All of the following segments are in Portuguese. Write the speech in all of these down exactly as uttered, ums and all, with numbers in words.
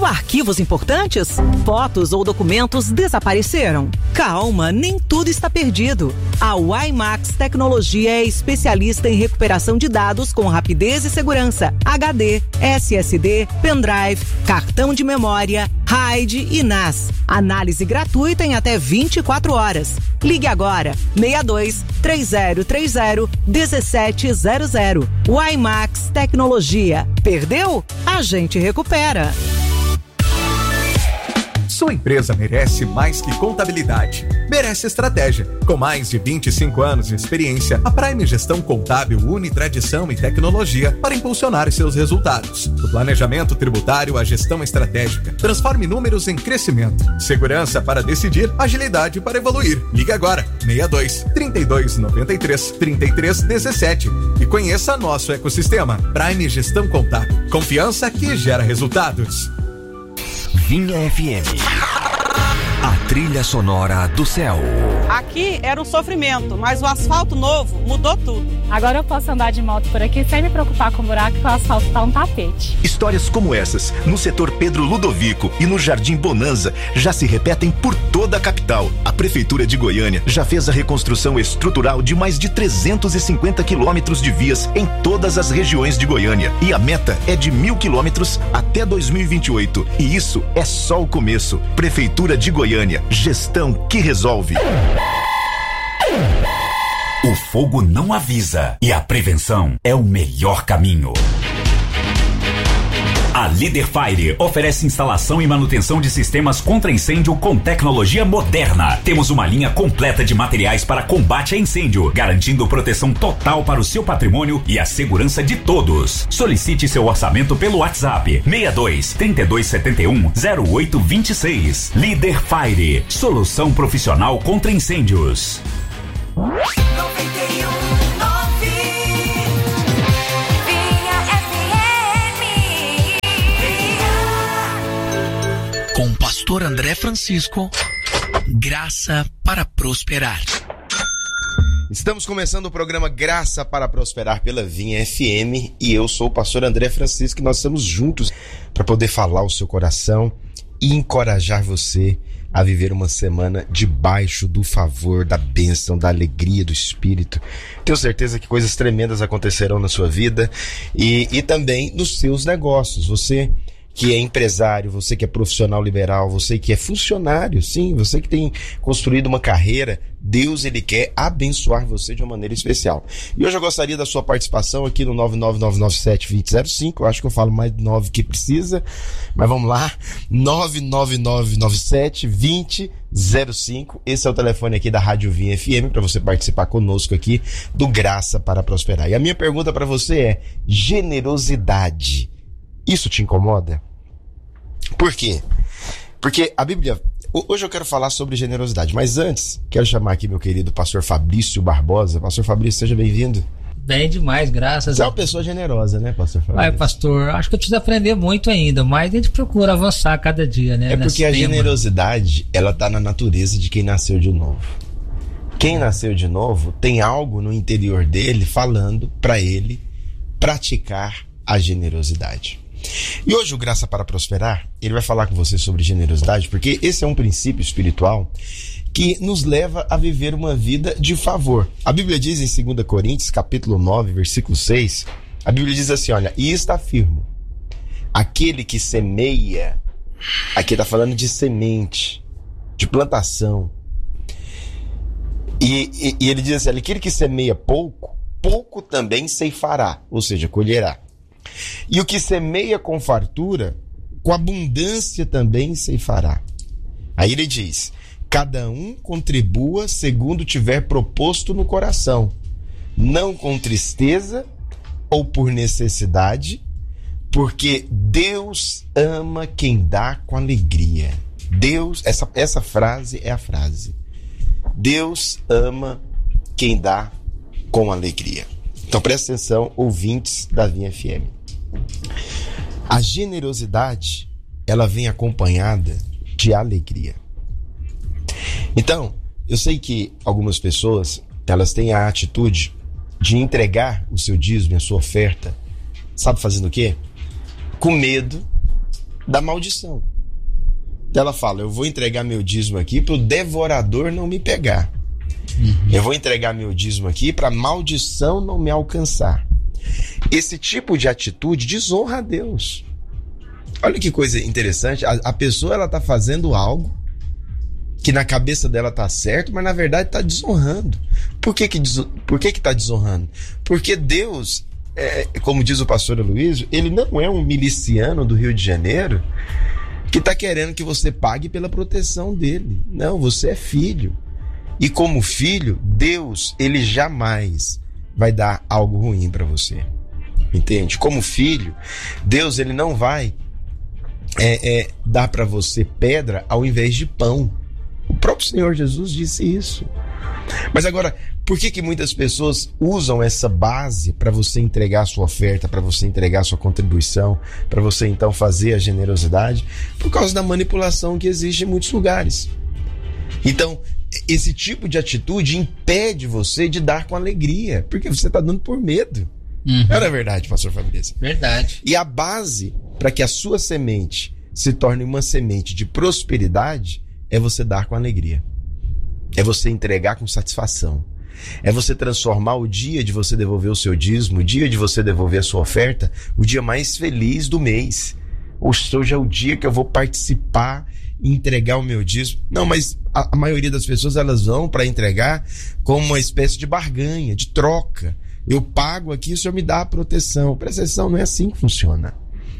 arquivos importantes? Fotos ou documentos desapareceram? Calma, nem tudo está perdido. A WiMax Tecnologia é especialista em recuperação de dados com rapidez e segurança. H D, S S D, pendrive, cartão de memória, RAID e N A S. Análise gratuita em até vinte e quatro horas. Ligue agora, seis dois três zero três zero um sete zero zero. WiMax Tecnologia. Perdeu? A gente recupera. Sua empresa merece mais que contabilidade. Merece estratégia. Com mais de vinte e cinco anos de experiência, a Prime Gestão Contábil une tradição e tecnologia para impulsionar seus resultados. Do planejamento tributário à gestão estratégica. Transforme números em crescimento. Segurança para decidir, agilidade para evoluir. Ligue agora, seis dois trinta e dois noventa e três trinta e três dezessete e conheça nosso ecossistema. Prime Gestão Contábil. Confiança que gera resultados. Vinha F M. A trilha sonora do céu. Aqui era um sofrimento, mas o asfalto novo mudou tudo. Agora eu posso andar de moto por aqui sem me preocupar com o buraco, que o asfalto tá um tapete. Histórias como essas, no setor Pedro Ludovico e no Jardim Bonanza, já se repetem por toda a capital. A Prefeitura de Goiânia já fez a reconstrução estrutural de mais de trezentos e cinquenta quilômetros de vias em todas as regiões de Goiânia. E a meta é de mil quilômetros até dois mil e vinte e oito. E isso é só o começo. Prefeitura de Goiânia, gestão que resolve. O fogo não avisa e a prevenção é o melhor caminho. A Líder Fire oferece instalação e manutenção de sistemas contra incêndio com tecnologia moderna. Temos uma linha completa de materiais para combate a incêndio, garantindo proteção total para o seu patrimônio e a segurança de todos. Solicite seu orçamento pelo WhatsApp seis dois três dois sete um zero oito dois seis. Líder Fire, solução profissional contra incêndios. noventa e um, nove Vinha F M. Com o pastor André Francisco, Graça para Prosperar. Estamos começando o programa Graça para Prosperar pela Vinha F M e eu sou o pastor André Francisco e nós estamos juntos para poder falar o seu coração e encorajar você a viver uma semana debaixo do favor, da bênção, da alegria do Espírito. Tenho certeza que coisas tremendas acontecerão na sua vida e, e também nos seus negócios. Você que é empresário, você que é profissional liberal, você que é funcionário, sim, você que tem construído uma carreira, Deus, ele quer abençoar você de uma maneira especial. E hoje eu gostaria da sua participação aqui no nove nove nove nove sete dois zero zero cinco, eu acho que eu falo mais de nove que precisa, mas vamos lá, nove nove nove nove sete dois zero cinco, esse é o telefone aqui da Rádio Vinha F M para você participar conosco aqui do Graça para Prosperar. E a minha pergunta para você é: generosidade, isso te incomoda? Por quê? Porque a Bíblia... Hoje eu quero falar sobre generosidade, mas antes, quero chamar aqui meu querido pastor Fabrício Barbosa. Pastor Fabrício, seja bem-vindo. Bem demais, graças Você a... é uma pessoa generosa, né, pastor Fabrício? Vai, pastor, acho que eu preciso aprender muito ainda, mas a gente procura avançar cada dia, né? É porque a tema. generosidade, ela tá na natureza de quem nasceu de novo. Quem nasceu de novo tem algo no interior dele falando para ele praticar a generosidade. E hoje o Graça para Prosperar, ele vai falar com você sobre generosidade, porque esse é um princípio espiritual que nos leva a viver uma vida de favor. A Bíblia diz em dois Coríntios, capítulo nove, versículo seis, a Bíblia diz assim, olha, e está afirmo, aquele que semeia, aqui está falando de semente, de plantação, e, e, e ele diz assim, aquele que semeia pouco, pouco também ceifará, ou seja, colherá. E o que semeia com fartura, com abundância também ceifará. Aí ele diz, cada um contribua segundo tiver proposto no coração, não com tristeza ou por necessidade, porque Deus ama quem dá com alegria. Deus, essa, essa frase é a frase. Deus ama quem dá com alegria. Então presta atenção, ouvintes da Vinha F M. A generosidade, ela vem acompanhada de alegria. Então, eu sei que algumas pessoas, elas têm a atitude de entregar o seu dízimo, a sua oferta, sabe fazendo o quê? Com medo da maldição. Então ela fala, eu vou entregar meu dízimo aqui para o devorador não me pegar. Uhum. Eu vou entregar meu dízimo aqui para a maldição não me alcançar. Esse tipo de atitude desonra a Deus. Olha que coisa interessante, a, a pessoa ela está fazendo algo que na cabeça dela está certo, mas na verdade está desonrando. Por que que, por que que está desonrando? Porque Deus, é, como diz o pastor Aloysio, ele não é um miliciano do Rio de Janeiro que está querendo que você pague pela proteção dele. Não, você é filho. E como filho, Deus, ele jamais vai dar algo ruim para você. Entende? Como filho, Deus, ele não vai é, é, dar para você pedra ao invés de pão. O próprio Senhor Jesus disse isso. Mas agora, por que que muitas pessoas usam essa base para você entregar a sua oferta, para você entregar a sua contribuição, para você então fazer a generosidade? Por causa da manipulação que existe em muitos lugares. Então, esse tipo de atitude impede você de dar com alegria, porque você está dando por medo. Uhum. Não é verdade, pastor Fabrício? Verdade. E a base para que a sua semente se torne uma semente de prosperidade é você dar com alegria. É você entregar com satisfação. É você transformar o dia de você devolver o seu dízimo, o dia de você devolver a sua oferta, o dia mais feliz do mês. Hoje é o dia que eu vou participar e entregar o meu dízimo. Não, mas a, a maioria das pessoas, elas vão para entregar como uma espécie de barganha, de troca. Eu pago aqui, o senhor me dá a proteção. Presta atenção, não é assim que funciona.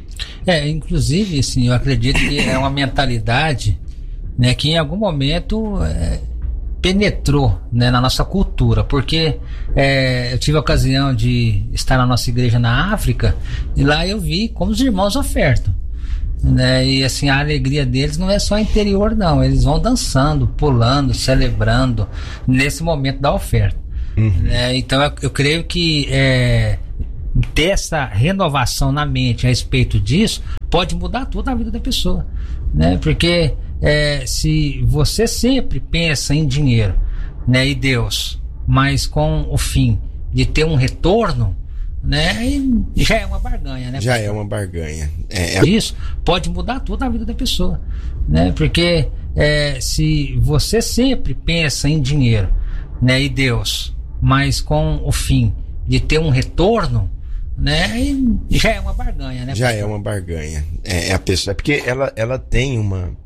É, inclusive, assim, eu acredito que é uma mentalidade, né, que em algum momento é, penetrou, né, na nossa cultura, porque é, eu tive a ocasião de estar na nossa igreja na África e lá eu vi como os irmãos ofertam, né, e assim, a alegria deles não é só interior não, eles vão dançando, pulando, celebrando nesse momento da oferta. Uhum. Né, então eu, eu creio que é, ter essa renovação na mente a respeito disso pode mudar tudo na vida da pessoa, né, porque É, se você sempre pensa em dinheiro, né, e Deus, mas com o fim de ter um retorno, né, já é uma barganha, né? Já pastor? É uma barganha. É, é... Isso pode mudar tudo na vida da pessoa, né? Porque é, se você sempre pensa em dinheiro, né, e Deus, mas com o fim de ter um retorno, né, já é uma barganha, né? Já pastor? É uma barganha. É, é a pessoa, é porque ela, ela tem uma